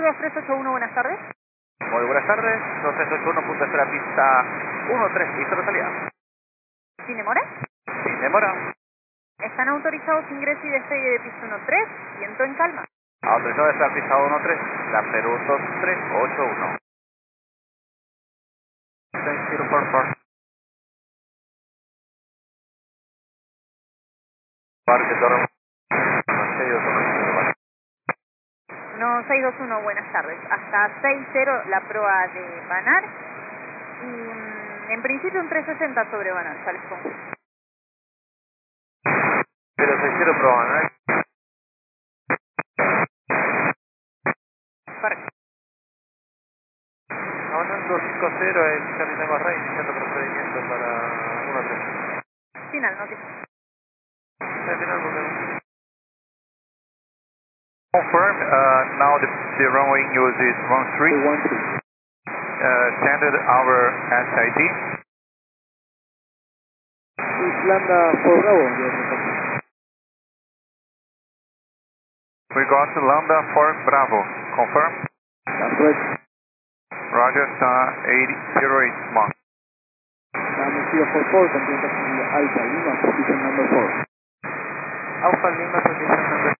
2381, buenas tardes. Muy buenas tardes, 2381, punto de espera, pista 13, listo de salida. ¿Sin demora? Sin demora. Están autorizados ingreso y despegue de pista 13, viento en calma. Autorizado de espera, pista 13, la Perú 2381. 6044. Parque Torre. 621, buenas tardes. Hasta 60 la proa de Banar y en principio un 360 sobre Banar, sales con. 060 proba, ¿no? Correcto. Avanzando 50 es Charlie Tango Rey, iniciando procedimiento para 13. Final, noticia. Final, confirm, now the runway use is 13. Standard our SID. Islanda for Bravo. We got Lambda for Bravo. Confirm? That's right. Roger, 808 Mark. Now 044, continue Alpha Lima, position number 4. Alpha Lima, position number